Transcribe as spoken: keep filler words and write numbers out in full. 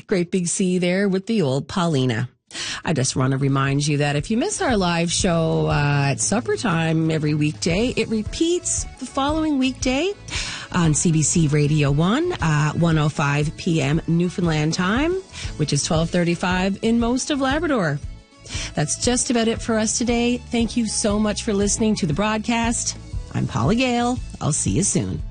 Great Big C there with the old Paulina. I just want to remind you that if you miss our live show uh, at supper time every weekday, it repeats the following weekday on C B C Radio one, uh, one oh five p.m. Newfoundland time, which is twelve thirty-five in most of Labrador. That's just about it for us today. Thank you so much for listening to the broadcast. I'm Paula Gale. I'll see you soon.